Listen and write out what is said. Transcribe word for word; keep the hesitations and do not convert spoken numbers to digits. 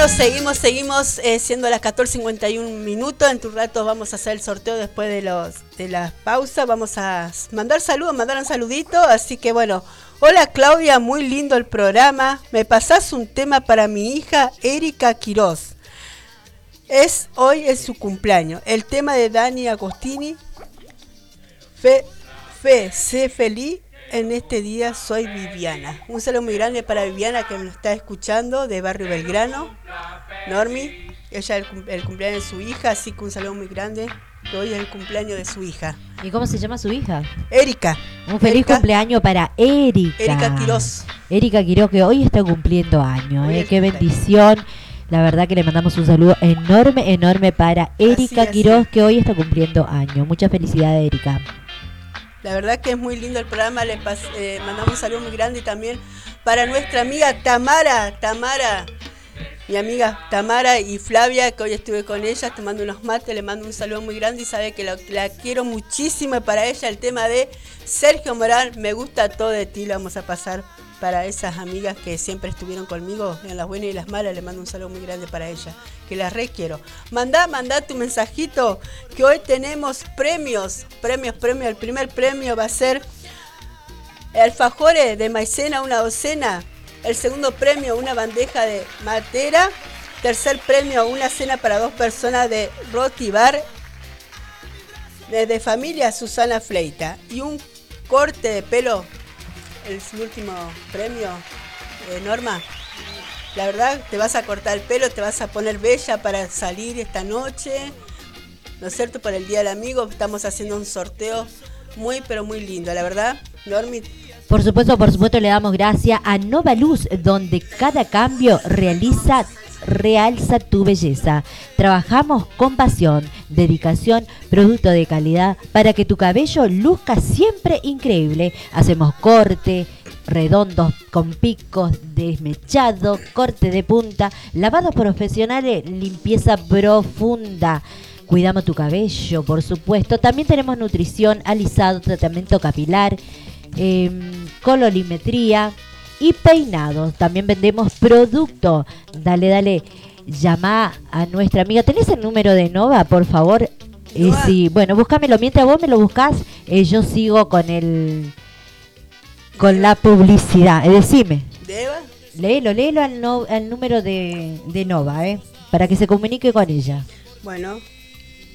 Bueno, seguimos, seguimos eh, siendo las catorce cincuenta y un minutos. En tu rato vamos a hacer el sorteo después de los de las pausas. Vamos a mandar saludos, mandar un saludito. Así que bueno, hola Claudia, muy lindo el programa. Me pasás un tema para mi hija Erika Quiroz. Es hoy es su cumpleaños. El tema de Dani Agostini. Fe, fe, sé feliz. En este día soy Viviana. Un saludo muy grande para Viviana que nos está escuchando de Barrio Belgrano. Normi, ella es el, el cumpleaños de su hija, así que un saludo muy grande. Que hoy es el cumpleaños de su hija. ¿Y cómo se llama su hija? Erika. Un feliz Erika, cumpleaños para Erika. Erika Quiroz. Erika Quiroz, que hoy está cumpliendo años. Eh, qué bendición. La verdad que le mandamos un saludo enorme, enorme para Erika Quiroz, que hoy está cumpliendo años. Muchas felicidades, Erika. La verdad que es muy lindo el programa, le pas, eh, mandamos un saludo muy grande y también para nuestra amiga Tamara, Tamara, mi amiga Tamara y Flavia, que hoy estuve con ella tomando unos mates, le mando un saludo muy grande y sabe que la, la quiero muchísimo. Y para ella el tema de Sergio Morán, me gusta todo de ti, lo vamos a pasar para esas amigas que siempre estuvieron conmigo en las buenas y las malas. Le mando un saludo muy grande para ella, que las re quiero. Mandá, mandá tu mensajito, que hoy tenemos premios, premios, premios. El primer premio va a ser alfajores de maicena, una docena. El segundo premio, una bandeja de matera. Tercer premio, una cena para dos personas de Roti Bar, de, de familia Susana Fleita. Y un corte de pelo. El último premio, eh, Norma. La verdad, te vas a cortar el pelo, te vas a poner bella para salir esta noche, ¿no es cierto? Para el Día del Amigo estamos haciendo un sorteo muy, pero muy lindo, la verdad, Normi. Por supuesto, por supuesto, le damos gracias a Nova Luz, donde cada cambio realiza realza tu belleza. Trabajamos con pasión, dedicación, producto de calidad para que tu cabello luzca siempre increíble. Hacemos corte, redondos con picos, desmechado, corte de punta, lavados profesionales, limpieza profunda. Cuidamos tu cabello, por supuesto. También tenemos nutrición, alisado, tratamiento capilar, eh, colorimetría y peinados. También vendemos productos. Dale, dale, llama a nuestra amiga. ¿Tenés el número de Nova, por favor? Eh, sí, bueno, búscamelo. Mientras vos me lo buscás, eh, yo sigo con el con la publicidad. Eh, decime. ¿De Eva? Léelo, léelo al, no, al número de, de Nova, eh, para que se comunique con ella. Bueno.